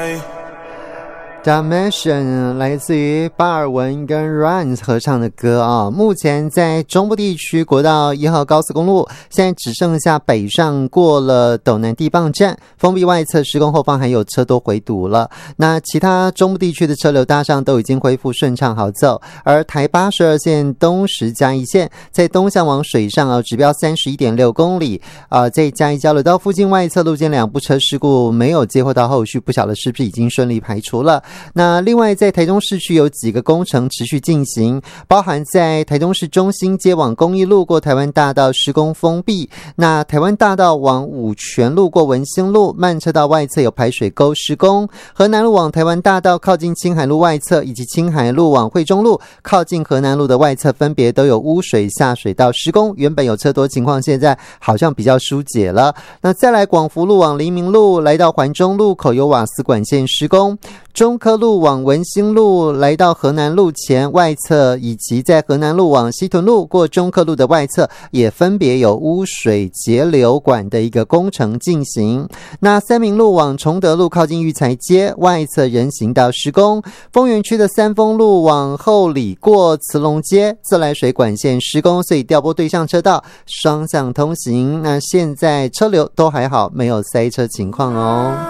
Dimension 来自于巴尔文跟 Ryan 合唱的歌啊。目前在中部地区国道1号高速公路，现在只剩下北上过了斗南地磅站，封闭外侧施工后方还有车多回堵了。那其他中部地区的车流大上都已经恢复顺畅好走，而台82线东石嘉义线在东向往水上指标 31.6 公里在嘉义交流道附近外侧路肩2部车事故没有接获到后续，不晓得是不是已经顺利排除了。那另外在台中市区有几个工程持续进行，包含在台中市中心接往公益路过台湾大道施工封闭，那台湾大道往五权路过文兴路慢车道外侧有排水沟施工，河南路往台湾大道靠近青海路外侧以及青海路往惠中路靠近河南路的外侧分别都有污水下水道施工，原本有车多情况现在好像比较疏解了。那再来广福路往黎明路来到环中路口有瓦斯管线施工，中科路往文兴路来到河南路前外侧，以及在河南路往西屯路过中科路的外侧也分别有污水截流管的一个工程进行。那三民路往崇德路靠近育才街外侧人行道施工，丰原区的三丰路往后里过慈龙街自来水管线施工，所以调拨对向车道双向通行。那现在车流都还好，没有塞车情况哦。